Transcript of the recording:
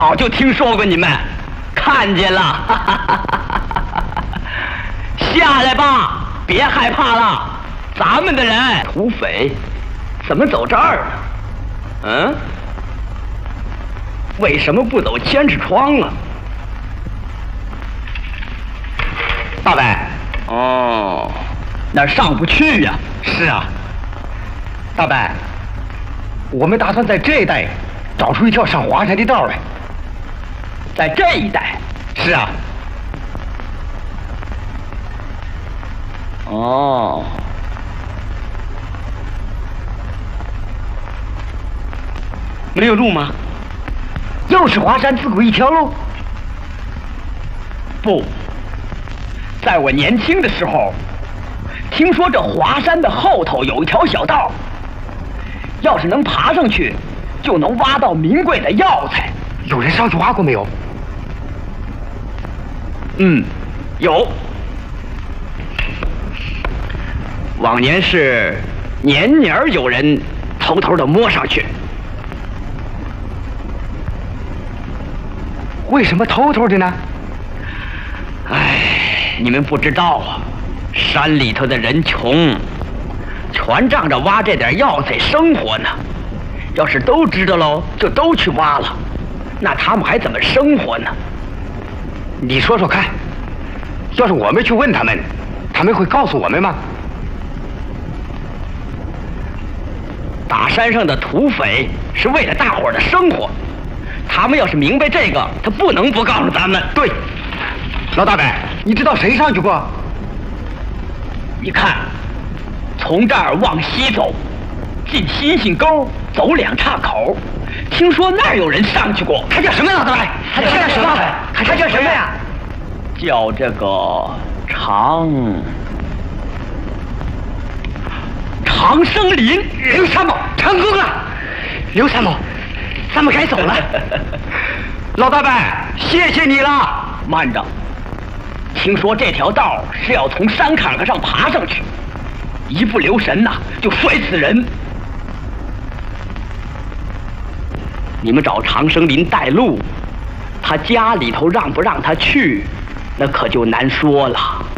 早就听说过你们，看见了。下来吧，别害怕了。咱们的人土匪怎么走这儿呢？嗯？为什么不走千尺窗啊？大伯。哦，那上不去呀。 是啊。大伯，我们打算在这一带找出一条上华山的道来。 在这一带？ 是啊。 哦。没有路吗？ 又是华山自古一条路？ 不，在我年轻的时候，听说这华山的后头有一条小道，要是能爬上去，就能挖到名贵的药材。 有人上去挖过没有？ 有。往年是年年有人偷偷的摸上去。 为什么偷偷的呢？ 哎，你们不知道啊，山里头的人穷，全仗着挖这点药材生活呢。要是都知道喽，就都去挖了，那他们还怎么生活呢？ 你说说看，要是我们去问他们，他们会告诉我们吗？ 打山上的土匪是为了大伙儿的生活，他们要是明白这个，他不能不告诉咱们。 对，老大伯，你知道谁上去过？ 你看，从这儿往西走，进星星沟，走2岔口，听说那儿有人上去过。 他叫什么？老大伯，他叫什么？他叫什么呀？ 叫这个长生林。 刘参谋成功了。刘参谋，咱们该走了。老大伯，谢谢你了。 慢着，听说这条道是要从山坎坎上爬上去，一不留神呐，就摔死人。你们找长生林带路，他家里头让不让他去，那可就难说了。